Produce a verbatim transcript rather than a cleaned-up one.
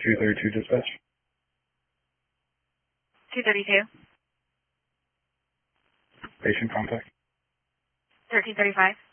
two thirty-two dispatch. two thirty-two. Patient contact. thirteen thirty-five.